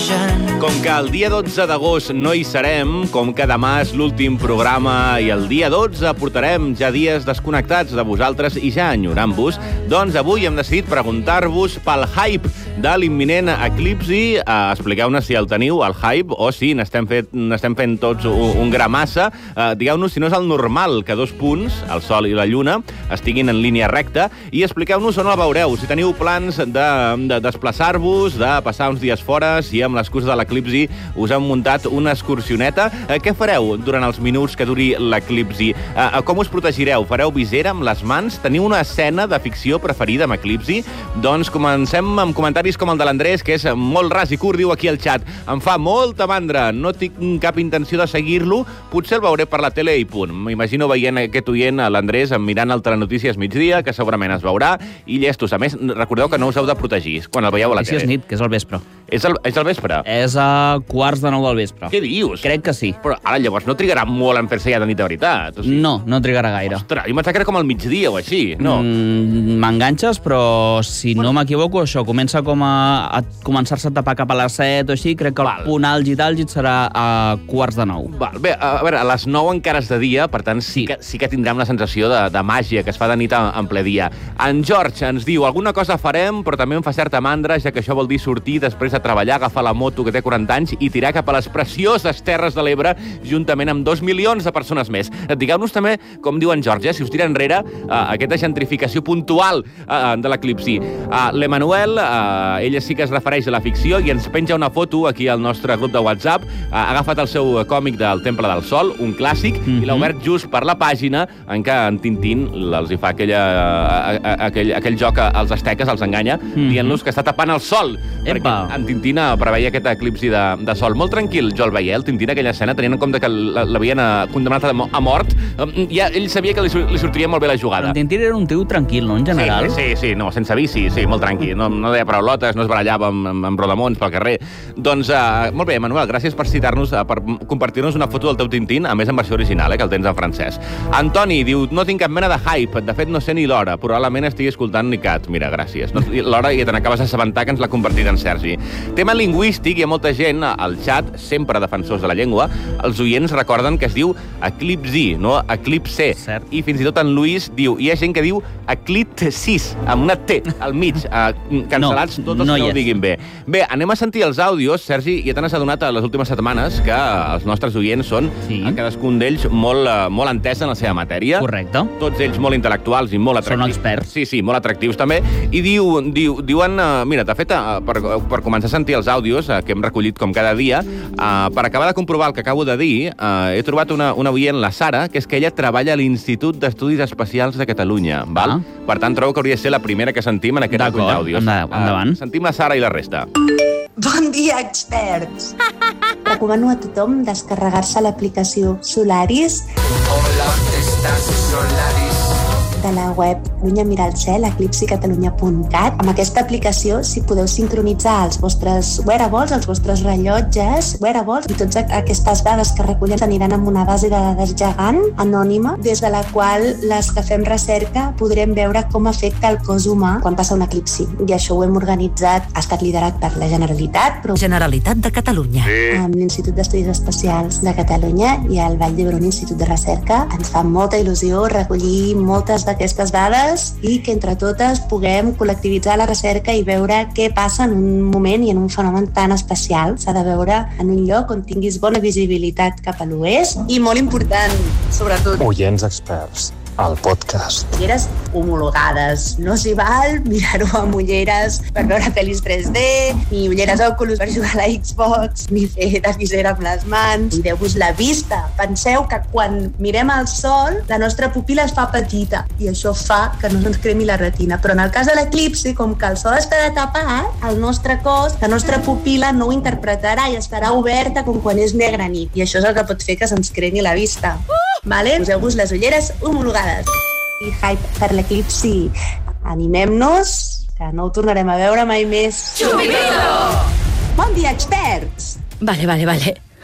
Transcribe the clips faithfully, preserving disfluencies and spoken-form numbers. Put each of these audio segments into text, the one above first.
Com que el dia dotze d'agost no hi serem, com que demà és l'últim programa i el dia dotze portarem ja dies desconnectats de vosaltres i ja enyorant-vos, doncs avui hem decidit preguntar-vos pel hype de l'imminent eclipsi. Uh, Expliqueu-nos si el teniu, el hype, o si n'estem fet, n'estem fent tots un, un gra massa. Uh, Digueu-nos si no és el normal que dos punts, el Sol i la Lluna, estiguin en línia recta, i expliqueu-nos on el veureu, si teniu plans de, de desplaçar-vos, de passar uns dies fora, si amb l'excusa de l'eclipsi us han muntat una excursioneta. Uh, què fareu durant els minuts que duri l'eclipsi? Uh, com us protegireu? Fareu visera amb les mans? Teniu una escena de ficció preferida amb eclipsi? Doncs comencem amb comentaris com el de l'Andrés, que és molt ras i curt, diu aquí al xat: em fa molta mandra, no tinc cap intenció de seguir-lo, potser el veuré per la tele i punt. M'imagino veient aquest oient, l'Andrés, mirant el Telenotícies migdia, que segurament es veurà, i llestos. A més, recordeu que no us heu de protegir quan el veieu a la tele. Això és nit, que és al vespre. És al, és al vespre? És a quarts de nou del vespre. Què dius? Crec que sí. Però ara llavors no trigarà molt en fer-se ja de nit de veritat? O sigui... No, no trigarà gaire. Ostres, jo m'ha que era com al migdia o així, no? M'enganxes, mm, però si bueno. no m'equivoco, això comença com a, a començar-se a tapar cap a les set o així, crec que Val. el punt àlgid àlgid serà a quarts de nou. Val. Bé, a veure, a les nou encara és de dia, per tant sí, sí que, sí que tindrem la sensació de, de màgia que es fa de nit en ple dia. En George ens diu: alguna cosa farem, però també em fa certa mandra, ja que això vol dir sortir després de treballar, agafar la moto que té quaranta anys i tirar cap a les precioses Terres de l'Ebre juntament amb dos milions de persones més. Digueu-nos també, com diu en George, eh, si us tira enrere eh, aquesta gentrificació puntual eh, de l'eclipsi. Eh, L'Emanuel, eh, ella sí que es refereix a la ficció i ens penja una foto aquí al nostre grup de WhatsApp. Eh, ha agafat el seu còmic del Temple del Sol, un clàssic, mm-hmm. i l'ha obert just per la pàgina en què en Tintín els hi fa aquella, a, a, aquell, aquell joc als asteques, els enganya, mm-hmm. dient-los que està tapant el sol. Epa. Perquè en Tintín preveia aquest eclipsi de, de sol. Molt tranquil, jo el veia, el Tintín, aquella escena, tenint en compte que l'havien condemnat a mort, ja ell sabia que li, li sortiria molt bé la jugada. En Tintín era un tio tranquil, no, en general? Sí, sí, sí, no, sense vici, sí, molt tranquil. No, no deia paraulotes, no es barallava amb, amb, amb rodamons pel carrer. Doncs, uh, molt bé, Manuel, gràcies per citar-nos, uh, per compartir-nos una foto del teu Tintín, a més en versió original, eh, que el tens en francès. Antoni diu: no tinc cap mena de hype, de fet no sé ni l'hora, probablement estigui escoltant Nicat. Mira, gràcies. No, l'hora ja te n'acabes d'assabentar que ens l'ha compartit en Sergi. Tema lingüístic, hi ha molta gent al xat, sempre defensors de la llengua, els oients recorden que es diu eclipsi, no eclipse. Cert. I fins i tot en Luis diu, hi ha gent que diu eclipsis, amb una T al mig, uh, cancel·lats no, tots els no que no ho diguin bé. Bé, anem a sentir els àudios. Sergi, ja te n'has adonat a les últimes setmanes que els nostres oients són, sí. cadascun d'ells, molt, uh, molt entès en la seva matèria. Correcte. Tots ells molt intel·lectuals i molt atractius. Són experts. Sí, sí, molt atractius també. I diu, diu, diuen, uh, mira, de fet, uh, per, per començar a sentir els àudios uh, que hem recollit com cada dia, uh, per acabar de comprovar el que acabo de dir, uh, he trobat una, una oient, la Sara, que és que ella treballa a l'Institut d'Estudis Espacials de Catalunya. Val? Ah. Per tant, trobo que hauria de ser la primera que sentim en aquest recull d'àudios. Endavant. Uh, sentim la Sara i la resta. Bon dia, experts! Recomano a tothom descarregar-se l'aplicació Solaris. Hola, estàs Solaris? De la web Catalunya Mira al Cel, eclipsi catalunya punt cat. Amb aquesta aplicació si podeu sincronitzar els vostres wearables, els vostres rellotges, wearables, i totes aquestes dades que recullen aniran amb una base de dades gegant, anònima, des de la qual les que fem recerca podrem veure com afecta el cos humà quan passa un eclipsi. I això ho hem organitzat, ha estat liderat per la Generalitat, però... Generalitat de Catalunya. Amb l'Institut d'Estudis Espacials de Catalunya i el Vall d'Hebron Institut de Recerca. Ens fa molta il·lusió recollir moltes d'aquestes dades i que entre totes puguem col·lectivitzar la recerca i veure què passa en un moment i en un fenomen tan especial. S'ha de veure en un lloc on tinguis bona visibilitat cap a l'oest i, molt important, sobretot... Oients experts, el podcast. Ulleres homologades. No s'hi val mirar-ho amb ulleres per veure pel·lis tres D, ni ulleres Oculus per jugar a la Xbox, ni fer de visera amb les mans. Cuideu-vos la vista. Penseu que quan mirem el sol, la nostra pupil·la es fa petita i això fa que no ens cremi la retina. Però en el cas de l'eclipsi, com que el sol estarà tapat, el nostre cos, la nostra pupil·la no ho interpretarà i estarà oberta com quan és negra nit. I això és el que pot fer que se'ns cremi la vista. Vale? Poseu-vos les ulleres homologades. I hype per l'eclipsi. Animem-nos, que no ho tornarem a veure mai més. Chupito! Bon dia, experts! Vale, vale, vale.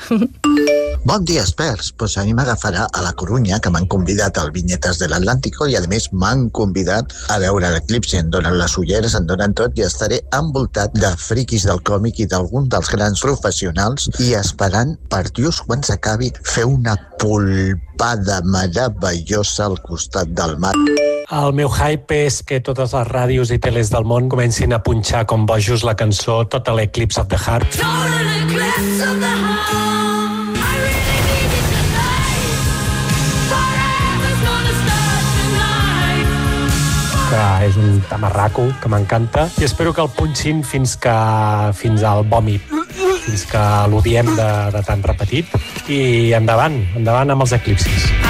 Bon dia, experts. Pues a mi m'agafarà a la Corunya, que m'han convidat al Vinyetes de l'Atlántico i, a més, m'han convidat a veure l'eclipsi. Em donen les ulleres, em donen tot i estaré envoltat de friquis del còmic i d'algun dels grans professionals i esperant, per Dios, quan s'acabi, fer una polpada meravellosa al costat del mar. El meu hype és que totes les ràdios i teles del món comencin a punxar com bojos la cançó Total Eclipse of the Heart. Total Eclipse of the Heart. Que és un tamarraco que m'encanta i espero que el punxin fins que fins al vòmit, fins que l'odiem de, de tan repetit i endavant, endavant amb els eclipsis.